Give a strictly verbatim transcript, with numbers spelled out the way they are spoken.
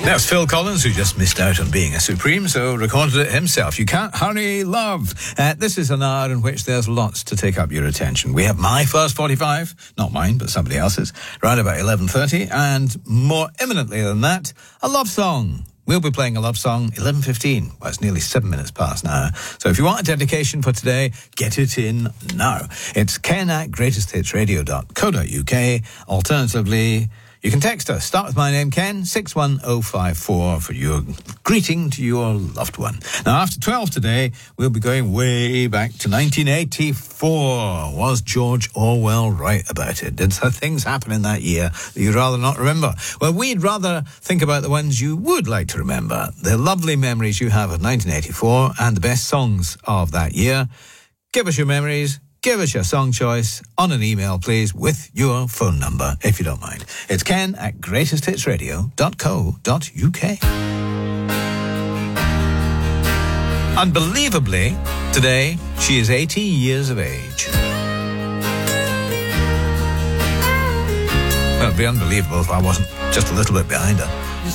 That's Phil Collins, who just missed out on being a Supreme, so recorded it himself. You Can't Hurry Love. Uh, this is an hour in which there's lots to take up your attention. We have my first forty-five, not mine, but somebody else's, around about eleven thirty, and more imminently than that, a love song. We'll be playing a love song eleven fifteen. Well, it's nearly seven minutes past now. So if you want a dedication for today, get it in now. It's ken at greatest hits radio dot co dot uk. Alternatively, you can text us. Start with my name, Ken, six one oh five four for your greeting to your loved one. Now, after twelve today, we'll be going way back to nineteen eighty-four. Was George Orwell right about it? Did things happen in that year that you'd rather not remember? Well, we'd rather think about the ones you would like to remember, the lovely memories you have of nineteen eighty-four and the best songs of that year. Give us your memories. Give us your song choice on an email, please, with your phone number, if you don't mind. It's ken at greatest hits radio dot co dot uk. Unbelievably, today, she is eighty years of age. Well, it'd be unbelievable if I wasn't just a little bit behind her.